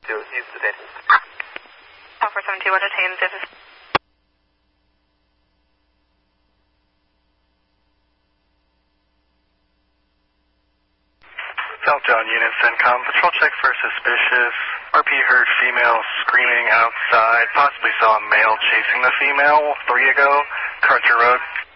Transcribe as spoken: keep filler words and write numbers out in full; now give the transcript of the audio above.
use the data. four seven two, what detains this is. South John unit, CENTCOM. Patrol check for suspicious. R P heard female screaming outside. Possibly saw a male chasing the female three ago. Carter Road.